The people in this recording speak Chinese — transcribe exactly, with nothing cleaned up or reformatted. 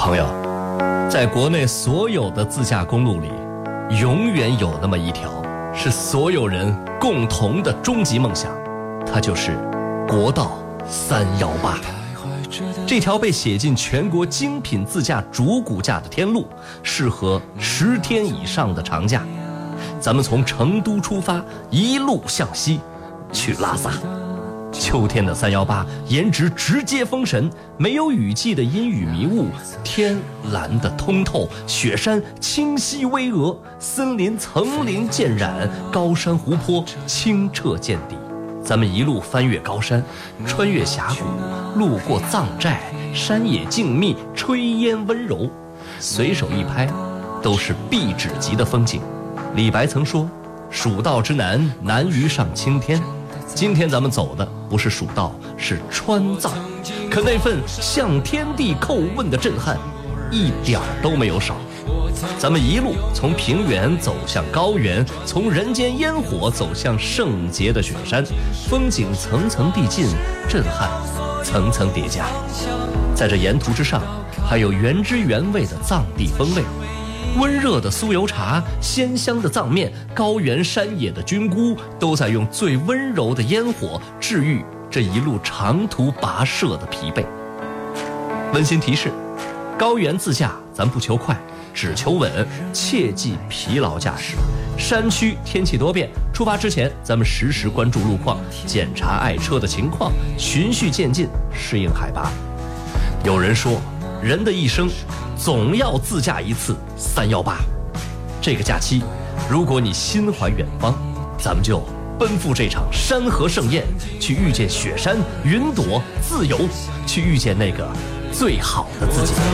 朋友，在国内所有的自驾公路里，永远有那么一条是所有人共同的终极梦想，它就是国道三一八。这条被写进全国精品自驾主骨架的天路，适合十天以上的长假。咱们从成都出发，一路向西去拉萨。秋天的三一八，颜值直接封神，没有雨季的阴雨迷雾，天蓝的通透，雪山清晰巍峨，森林层林渐染，高山湖泊清澈见底。咱们一路翻越高山，穿越峡谷，路过藏寨，山野静谧，炊烟温柔，随手一拍都是壁纸级的风景。李白曾说，蜀道之难，难于上青天。今天咱们走的不是蜀道，是川藏，可那份向天地叩问的震撼一点都没有少。咱们一路从平原走向高原，从人间烟火走向圣洁的雪山，风景层层递进，震撼层层叠加。在这沿途之上，还有原汁原味的藏地风味，温热的酥油茶，鲜香的藏面，高原山野的菌菇，都在用最温柔的烟火治愈这一路长途跋涉的疲惫。温馨提示，高原自驾咱不求快，只求稳，切忌疲劳驾驶。山区天气多变，出发之前咱们实时关注路况，检查爱车的情况，循序渐进，适应海拔。有人说，人的一生总要自驾一次三一八。这个假期，如果你心怀远方，咱们就奔赴这场山河盛宴，去遇见雪山、云朵、自由，去遇见那个最好的自己。